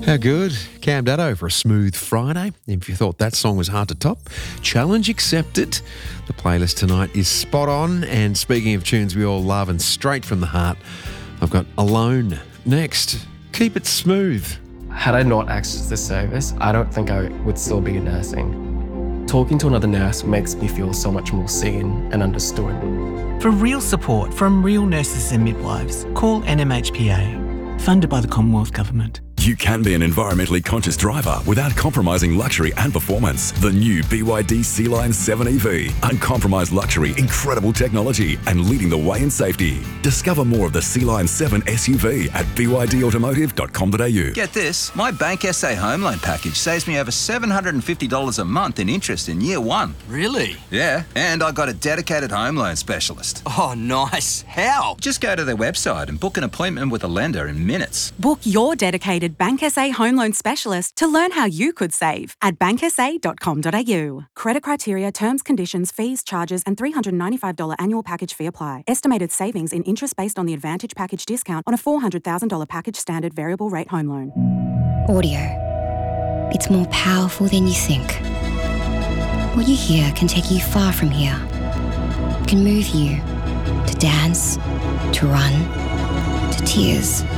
How good. Cam Daddo for a smooth Friday. If you thought that song was hard to top, challenge accepted. The playlist tonight is spot on. And speaking of tunes we all love and straight from the heart, I've got Alone next. Keep it smooth. Had I not accessed this service, I don't think I would still be nursing. Talking to another nurse makes me feel so much more seen and understood. For real support from real nurses and midwives, call NMHPA, funded by the Commonwealth Government. You can be an environmentally conscious driver without compromising luxury and performance. The new BYD Sea-Line 7 EV. Uncompromised luxury, incredible technology, and leading the way in safety. Discover more of the Sea-Line 7 SUV at bydautomotive.com.au. Get this, my Bank SA home loan package saves me over $750 a month in interest in year one. Really? Yeah, and I got a dedicated home loan specialist. Oh, nice. How? Just go to their website and book an appointment with a lender in minutes. Book your dedicated Bank SA home loan specialist to learn how you could save at banksa.com.au. Credit criteria, terms, conditions, fees, charges, and $395 annual package fee apply. Estimated savings in interest based on the Advantage package discount on a $400,000 package standard variable rate home loan. Audio. It's more powerful than you think. What you hear can take you far from here. It can move you to dance, to run, to tears.